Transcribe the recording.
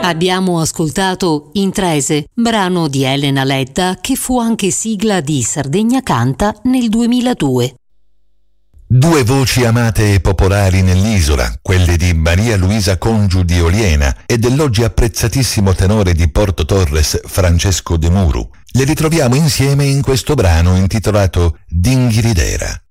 Abbiamo ascoltato Intrese, brano di Elena Ledda che fu anche sigla di Sardegna Canta nel 2002. Due voci amate e popolari nell'isola, quelle di Maria Luisa Congiu di Oliena e dell'oggi apprezzatissimo tenore di Porto Torres Francesco De Muru. Le ritroviamo insieme in questo brano intitolato Dinghiridera.